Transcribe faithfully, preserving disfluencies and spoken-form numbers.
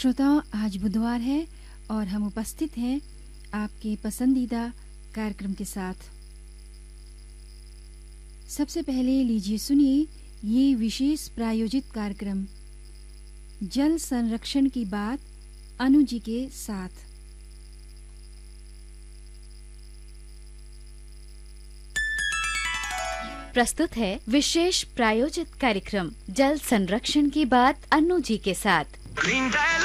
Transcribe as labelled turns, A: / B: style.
A: श्रोताओं, आज बुधवार है और हम उपस्थित हैं आपके पसंदीदा कार्यक्रम के साथ। सबसे पहले लीजिए सुनिए ये विशेष प्रायोजित कार्यक्रम जल संरक्षण की बात अनु जी के साथ।
B: प्रस्तुत है विशेष प्रायोजित कार्यक्रम जल संरक्षण की बात अनु जी के साथ।